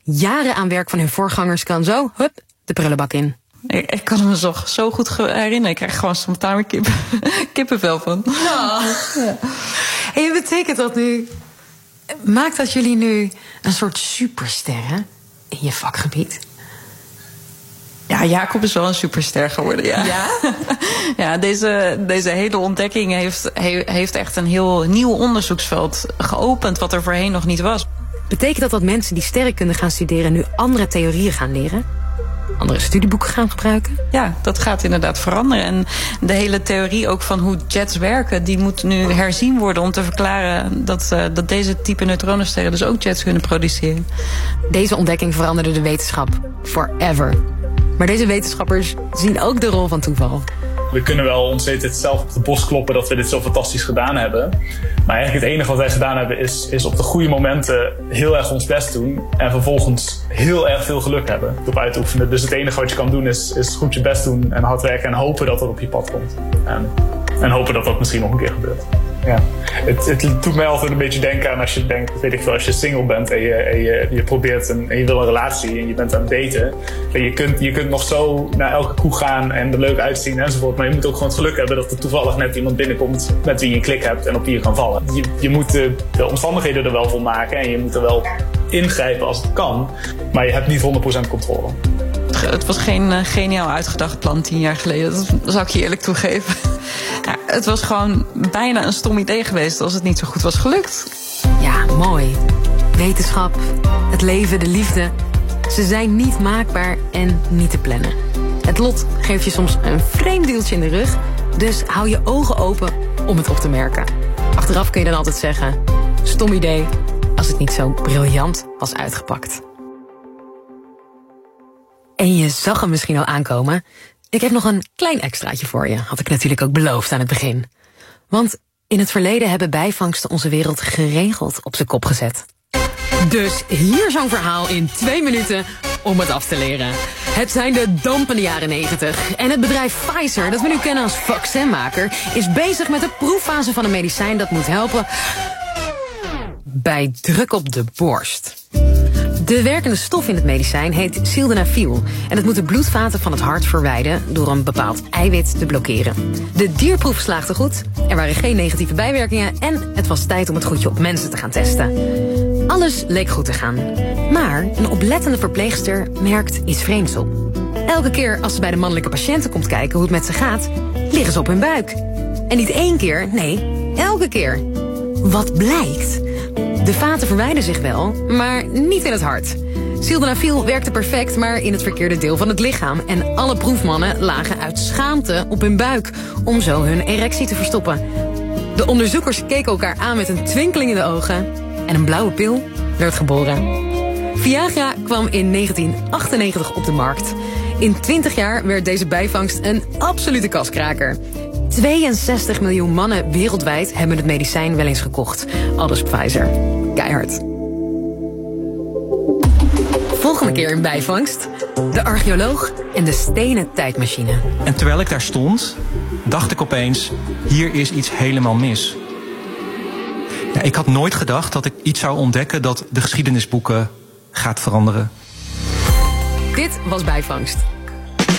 Jaren aan werk van hun voorgangers kan zo, hup, de prullenbak in. Ik kan me zo goed herinneren. Ik krijg gewoon spontaan weer kippenvel van. Ja. En betekent dat nu... Maakt dat jullie nu een soort supersterren in je vakgebied? Ja, Jacob is wel een superster geworden, ja. Ja, deze hele ontdekking heeft echt een heel nieuw onderzoeksveld geopend... wat er voorheen nog niet was. Betekent dat mensen die sterrenkunde gaan studeren... nu andere theorieën gaan leren? Andere studieboeken gaan gebruiken? Ja, dat gaat inderdaad veranderen. En de hele theorie ook van hoe jets werken... die moet nu herzien worden om te verklaren... dat deze type neutronensterren dus ook jets kunnen produceren. Deze ontdekking veranderde de wetenschap forever. Maar deze wetenschappers zien ook de rol van toeval. We kunnen wel ons zelf op de borst kloppen dat we dit zo fantastisch gedaan hebben. Maar eigenlijk het enige wat wij gedaan hebben is op de goede momenten heel erg ons best doen. En vervolgens heel erg veel geluk hebben op uitoefenen. Dus het enige wat je kan doen is goed je best doen en hard werken. En hopen dat dat op je pad komt. En hopen dat dat misschien nog een keer gebeurt. Ja. Het doet mij altijd een beetje denken aan als je denkt, weet ik veel, als je single bent en je probeert en je wil een relatie en je bent aan het daten. Je kunt nog zo naar elke kroeg gaan en er leuk uitzien enzovoort. Maar je moet ook gewoon het geluk hebben dat er toevallig net iemand binnenkomt met wie je een klik hebt en op wie je kan vallen. Je moet de omstandigheden er wel voor maken en je moet er wel ingrijpen als het kan. Maar je hebt niet 100% controle. Het was geen geniaal uitgedacht plan 10 jaar geleden. Dat zou ik je eerlijk toegeven. Ja, het was gewoon bijna een stom idee geweest als het niet zo goed was gelukt. Ja, mooi. Wetenschap, het leven, de liefde. Ze zijn niet maakbaar en niet te plannen. Het lot geeft je soms een vreemd duwtje in de rug. Dus hou je ogen open om het op te merken. Achteraf kun je dan altijd zeggen... stom idee, als het niet zo briljant was uitgepakt. En je zag hem misschien al aankomen. Ik heb nog een klein extraatje voor je. Had ik natuurlijk ook beloofd aan het begin. Want in het verleden hebben bijvangsten onze wereld geregeld op zijn kop gezet. Dus hier zo'n verhaal in 2 minuten om het af te leren. Het zijn de dampende jaren 90. En het bedrijf Pfizer, dat we nu kennen als vaccinmaker... is bezig met de proeffase van een medicijn dat moet helpen... bij druk op de borst. De werkende stof in het medicijn heet sildenafil. En het moet de bloedvaten van het hart verwijden door een bepaald eiwit te blokkeren. De dierproef slaagde goed, er waren geen negatieve bijwerkingen... en het was tijd om het goedje op mensen te gaan testen. Alles leek goed te gaan. Maar een oplettende verpleegster merkt iets vreemds op. Elke keer als ze bij de mannelijke patiënten komt kijken hoe het met ze gaat... liggen ze op hun buik. En niet 1 keer, nee, elke keer. Wat blijkt? De vaten verwijden zich wel, maar niet in het hart. Sildenafil werkte perfect, maar in het verkeerde deel van het lichaam. En alle proefmannen lagen uit schaamte op hun buik... om zo hun erectie te verstoppen. De onderzoekers keken elkaar aan met een twinkeling in de ogen... en een blauwe pil werd geboren. Viagra kwam in 1998 op de markt. In 20 jaar werd deze bijvangst een absolute kaskraker. 62 miljoen mannen wereldwijd hebben het medicijn wel eens gekocht. Aldus Pfizer. Keihard. Volgende keer in bijvangst. De archeoloog en de stenen tijdmachine. En terwijl ik daar stond, dacht ik opeens... hier is iets helemaal mis. Ja, ik had nooit gedacht dat ik iets zou ontdekken... dat de geschiedenisboeken gaat veranderen. Dit was Bijvangst.